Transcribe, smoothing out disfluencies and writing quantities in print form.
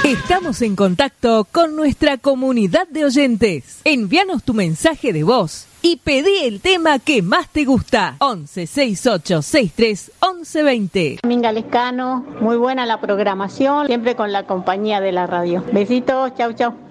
Estamos en contacto con nuestra comunidad de oyentes. Envíanos tu mensaje de voz y pedí el tema que más te gusta. 11 68 63 11 20. Minga Lescano, muy buena la programación, siempre con la compañía de la radio. Besitos, chau chau.